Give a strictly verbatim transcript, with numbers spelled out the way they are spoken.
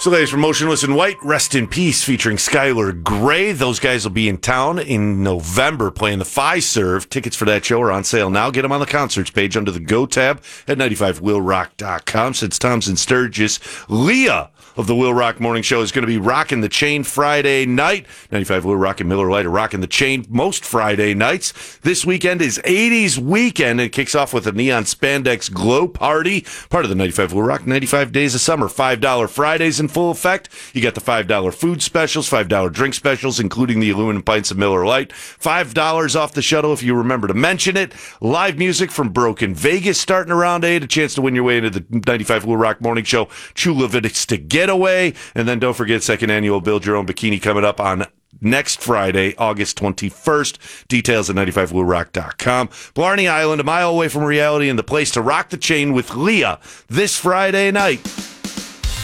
So, ladies from Motionless in White, Rest in Peace, featuring Skylar Grey. Those guys will be in town in November playing the Fiserv. Tickets for that show are on sale now. Get them on the concerts page under the Go tab at ninety-five will rock dot com. Since Tom's in Sturgis, Leah of the Will Rock Morning Show is going to be rocking the chain Friday night. ninety-five Will Rock and Miller Lite are rocking the chain most Friday nights. This weekend is eighties weekend. It kicks off with a neon spandex glow party. Part of the ninety-five Will Rock ninety-five Days of Summer. five dollars Fridays in full effect. You got the five dollars food specials, five dollars drink specials, including the aluminum pints of Miller Lite. five dollars off the shuttle if you remember to mention it. Live music from Broken Vegas starting around eight. A chance to win your way into the ninety-five Will Rock Morning Show Chula Vista Getaway. And then don't forget second annual Build Your Own Bikini coming up on next Friday, August twenty-first. Details at ninety-five will rock dot com. Blarney Island, a mile away from reality, and the place to rock the chain with Leah this Friday night.